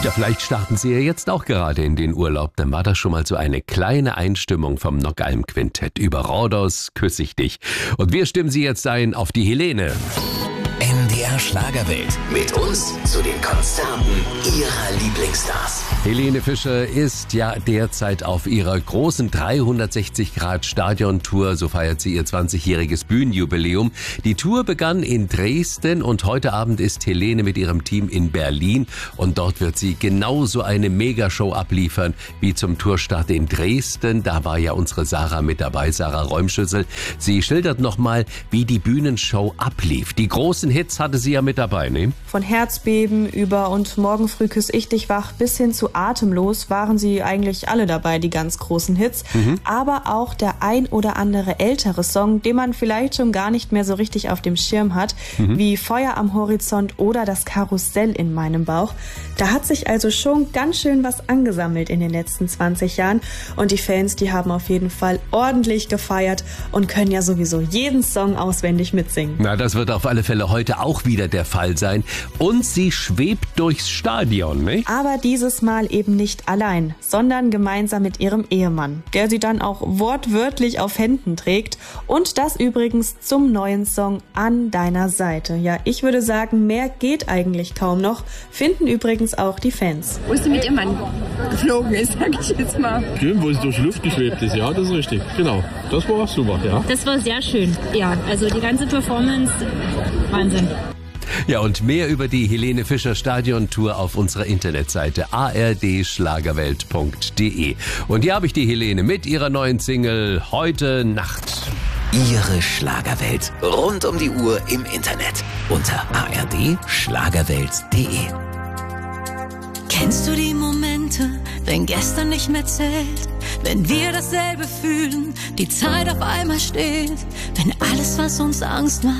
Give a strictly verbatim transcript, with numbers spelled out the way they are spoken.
Ja, vielleicht starten Sie ja jetzt auch gerade in den Urlaub. Dann war das schon mal so eine kleine Einstimmung vom Nockalm-Quintett über Rhodos, Küss ich dich. Und wir stimmen Sie jetzt ein auf die Helene. N D R Schlagerwelt. Mit uns zu den Konzerten Ihrer Lieblingsstars. Helene Fischer ist ja derzeit auf ihrer großen dreihundertsechzig Grad Stadion-Tour. So feiert sie ihr zwanzigjähriges Bühnenjubiläum. Die Tour begann in Dresden und heute Abend ist Helene mit ihrem Team in Berlin. Und dort wird sie genauso eine Megashow abliefern wie zum Tourstart in Dresden. Da war ja unsere Sarah mit dabei, Sarah Räumschüssel. Sie schildert nochmal, wie die Bühnenshow ablief. Die großen Hits hatte sie ja mit dabei, ne? Von Herzbeben über und Morgen früh küss ich dich wach bis hin zu Atemlos waren sie eigentlich alle dabei, die ganz großen Hits. Mhm. Aber auch der ein oder andere ältere Song, den man vielleicht schon gar nicht mehr so richtig auf dem Schirm hat, mhm. wie Feuer am Horizont oder das Karussell in meinem Bauch. Da hat sich also schon ganz schön was angesammelt in den letzten zwanzig Jahren. Und die Fans, die haben auf jeden Fall ordentlich gefeiert und können ja sowieso jeden Song auswendig mitsingen. Na, das wird auf alle Fälle heute auch wieder der Fall sein. Und sie schwebt durchs Stadion, ne? Aber dieses Mal eben nicht allein, sondern gemeinsam mit ihrem Ehemann, der sie dann auch wortwörtlich auf Händen trägt. Und das übrigens zum neuen Song An deiner Seite. Ja, ich würde sagen, mehr geht eigentlich kaum noch, finden übrigens auch die Fans. Wo sie mit ihrem Mann geflogen ist, sag ich jetzt mal. Schön, wo sie durch die Luft geschwebt ist, ja, das ist richtig. Genau, das war super, ja. Das war sehr schön, ja, also die ganze Performance, Wahnsinn. Ja, und mehr über die Helene Fischer Stadion-Tour auf unserer Internetseite a r d schlagerwelt punkt d e. Und hier habe ich die Helene mit ihrer neuen Single Heute Nacht. Ihre Schlagerwelt. Rund um die Uhr im Internet. Unter a r d schlagerwelt punkt d e. Kennst du die Momente, wenn gestern nicht mehr zählt? Wenn wir dasselbe fühlen, die Zeit auf einmal steht? Wenn alles, was uns Angst macht,